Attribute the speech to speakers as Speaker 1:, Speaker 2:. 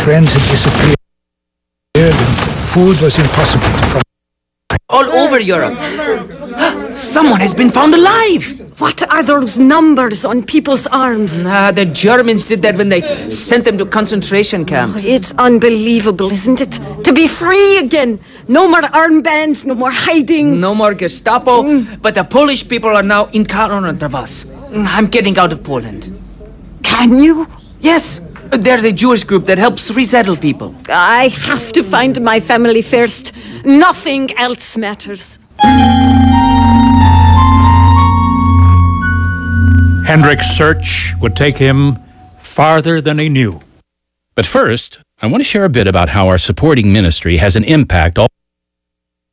Speaker 1: friends had disappeared and food was impossible to find.
Speaker 2: All over Europe. Someone has been found alive!
Speaker 3: What are those numbers on people's arms?
Speaker 2: The Germans did that when they sent them to concentration camps.
Speaker 3: It's unbelievable, isn't it? To be free again. No more armbands, no more hiding.
Speaker 2: No more Gestapo, but the Polish people are now intolerant of us. I'm getting out of Poland.
Speaker 3: Can you?
Speaker 2: Yes, there's a Jewish group that helps resettle people.
Speaker 3: I have to find my family first. Nothing else matters.
Speaker 4: Hendrik's search would take him farther than he knew.
Speaker 5: But first, I want to share a bit about how our supporting ministry has an impact all